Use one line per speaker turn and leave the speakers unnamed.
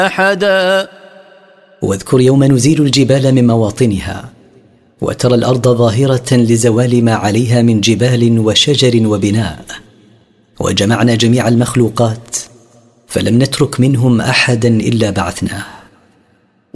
أحدا.
واذكر يوم نزيل الجبال من مواطنها وترى الأرض ظاهرة لزوال ما عليها من جبال وشجر وبناء، وجمعنا جميع المخلوقات فلم نترك منهم أحدا إلا بعثناه.